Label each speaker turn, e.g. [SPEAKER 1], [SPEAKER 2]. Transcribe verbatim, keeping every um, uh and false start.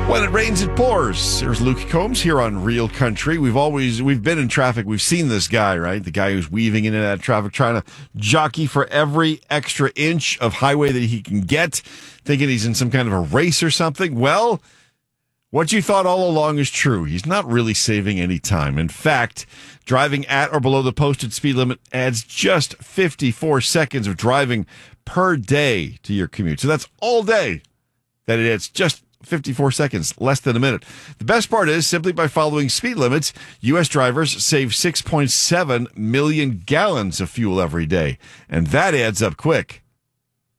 [SPEAKER 1] When it rains, it pours. There's Luke Combs here on Real Country. We've always, we've been in traffic. We've seen this guy, right? The guy who's weaving in and out of traffic, trying to jockey for every extra inch of highway that he can get, thinking he's in some kind of a race or something. Well, what you thought all along is true. He's not really saving any time. In fact, driving at or below the posted speed limit adds just fifty-four seconds of driving per day to your commute. So that's all day that it adds, just fifty-four seconds, less than a minute. The best part is, simply by following speed limits, U S drivers save six point seven million gallons of fuel every day. And that adds up quick.